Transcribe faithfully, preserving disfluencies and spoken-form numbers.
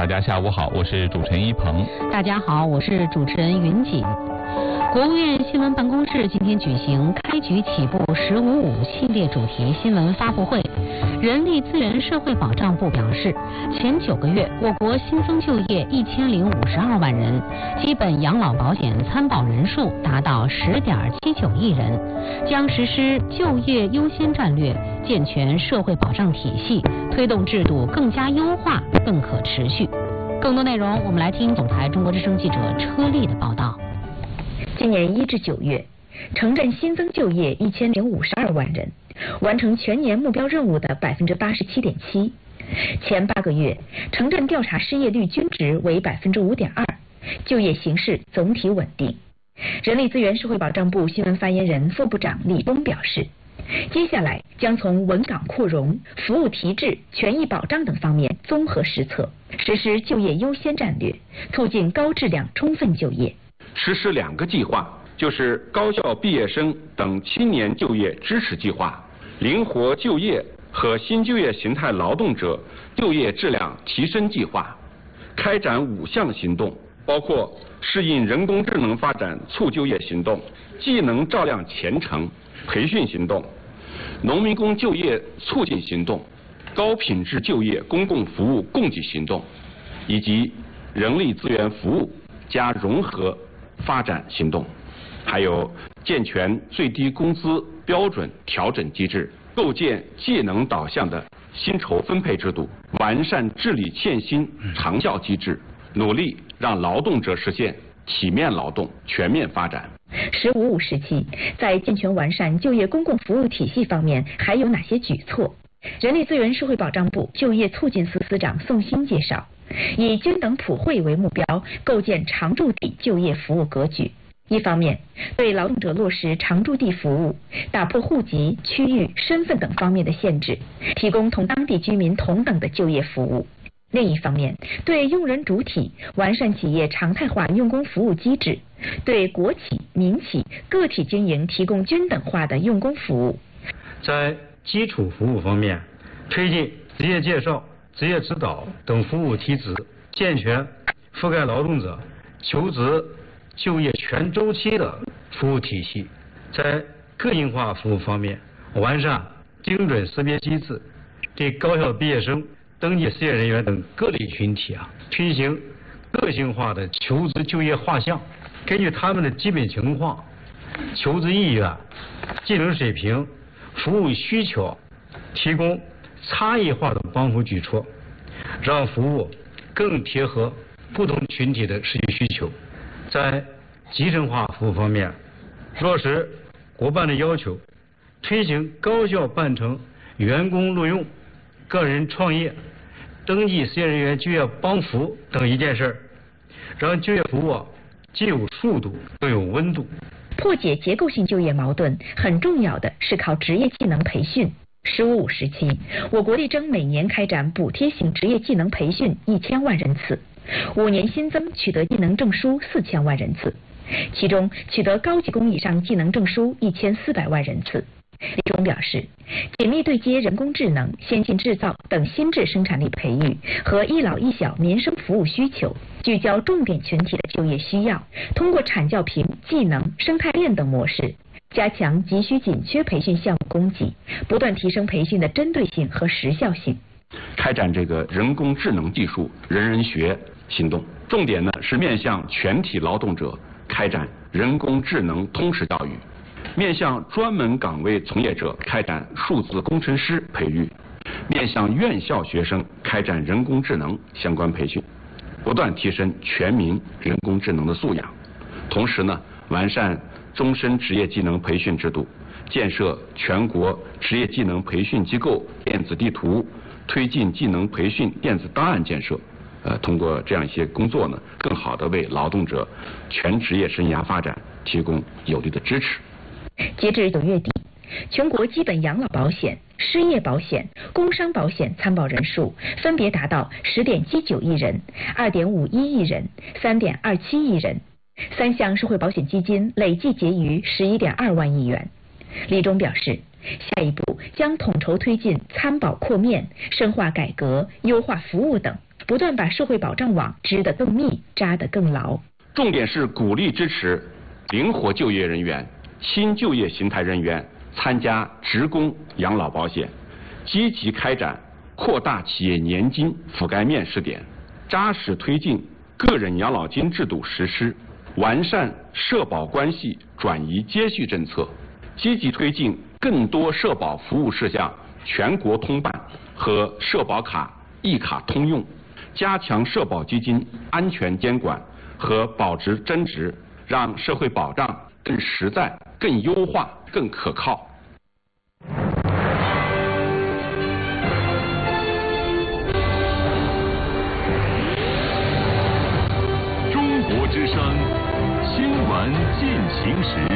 大家下午好，我是主持人一鹏。 大家好，我是主持人云锦。国务院新闻办公室今天举行开局起步“十五五”系列主题新闻发布会。人力资源社会保障部表示，前九个月我国新增就业一千零五十二万人，基本养老保险参保人数达到十点七九亿人，将实施就业优先战略，健全社会保障体系，推动制度更加优化、更可持续。更多内容，我们来听总台中国之声记者车丽的报道。 今年一至九月，城镇新增就业一千零五十二万人，完成全年目标任务的百分之八十七点七。前八个月，城镇调查失业率均值为百分之五点二，就业形势总体稳定。人力资源社会保障部新闻发言人、副部长李东表示，接下来将从稳岗扩容、服务提质、权益保障等方面综合施策，实施就业优先战略，促进高质量充分就业。 实施两个计划，就是高校毕业生等青年就业支持计划、灵活就业和新就业形态劳动者就业质量提升计划，开展五项行动，包括适应人工智能发展促就业行动、技能照亮前程培训行动、农民工就业促进行动、高品质就业公共服务供给行动，以及人力资源服务加融合发展行动，还有健全最低工资标准调整机制，构建技能导向的薪酬分配制度，完善治理欠薪长效机制，努力让劳动者实现体面劳动全面发展。 十五五时期，在健全完善就业公共服务体系方面还有哪些举措？人力资源社会保障部就业促进司司长宋鑫介绍，以均等普惠为目标，构建常住地就业服务格局。一方面，对劳动者落实常住地服务，打破户籍、区域、身份等方面的限制，提供同当地居民同等的就业服务。另一方面，对用人主体完善企业常态化用工服务机制，对国企、民企、个体经营提供均等化的用工服务。 在基础服务方面，推进职业介绍、职业指导等服务提质，健全覆盖劳动者求职就业全周期的服务体系。在个性化服务方面，完善精准识别机制，对高校毕业生、登记失业人员等各类群体啊，推行个性化的求职就业画像，根据他们的基本情况、求职意愿、技能水平、服务需求，提供差异化的帮扶举措，让服务更贴合不同群体的实际需求。在集成化服务方面，落实国办的要求，推行高效办成员工录用、个人创业、登记失业人员就业帮扶等一件事，让就业服务既有速度又有温度。 破解结构性就业矛盾，很重要的是靠职业技能培训。十五五时期，我国力争每年开展补贴型职业技能培训一千万人次，五年新增取得技能证书四千万人次，其中取得高级工以上技能证书一千四百万人次。李忠表示，紧密对接人工智能、先进制造等新质生产力培育和一老一小民生服务需求，聚焦重点群体的就业需要，通过产教评、技能、生态链等模式，加强急需紧缺培训项目供给，不断提升培训的针对性和时效性。 开展这个人工智能技术人人学行动，重点呢是面向全体劳动者开展人工智能通识教育，面向专门岗位从业者开展数字工程师培育，面向院校学生开展人工智能相关培训，不断提升全民人工智能的素养。同时呢，完善终身职业技能培训制度，建设全国职业技能培训机构电子地图，推进技能培训电子档案建设。呃，通过这样一些工作呢，更好地为劳动者全职业生涯发展提供有力的支持。 截至九月底，全国基本养老保险、失业保险、工伤保险参保人数分别达到十点七九亿人、二点五一亿人、三点二七亿人，三项社会保险基金累计结余十一点二万亿元。李忠表示，下一步将统筹推进参保扩面、深化改革、优化服务等， 不断把社会保障网织得更密、扎得更牢。 重点是鼓励支持灵活就业人员、新就业形态人员参加职工养老保险，积极开展扩大企业年金覆盖面试点，扎实推进个人养老金制度实施，完善社保关系转移接续政策，积极推进更多社保服务事项全国通办和社保卡一卡通用，加强社保基金安全监管和保值增值，让社会保障更实在、更优化、更可靠。 中国之声，新闻进行时。